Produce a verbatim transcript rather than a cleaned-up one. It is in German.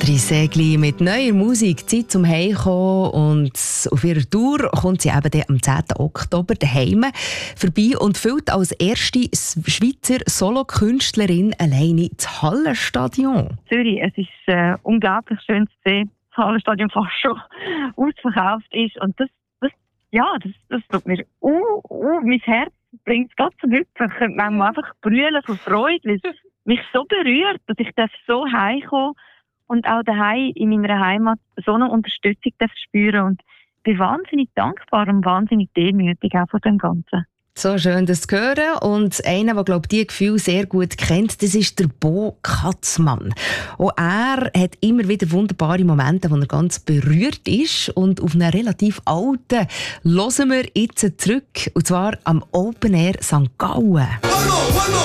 Sägli mit neuer Musik, Zeit zum Heimkommen, und auf ihrer Tour kommt sie eben am zehnten Oktober daheim vorbei und füllt als erste Schweizer Solokünstlerin alleine das Hallenstadion. Zürich, es ist äh, unglaublich schön zu sehen, dass das Hallenstadion fast schon ausverkauft ist, und das, das ja, das, das tut mir, uh, uh, mein Herz bringt es ganz zum Hüpfen. Ich könnte manchmal einfach brüllen von Freude, weil es mich so berührt, dass ich so heimkommen und auch daheim in meiner Heimat so eine Unterstützung spüren. Und ich bin wahnsinnig dankbar und wahnsinnig demütig auch von dem Ganzen. So schön, das zu hören. Und einer, der, glaube ich, diese Gefühle sehr gut kennt, das ist der Bo Katzmann. Auch er hat immer wieder wunderbare Momente, wo er ganz berührt ist. Und auf einen relativ alten hören wir jetzt zurück. Und zwar am Open Air Sankt Gallen.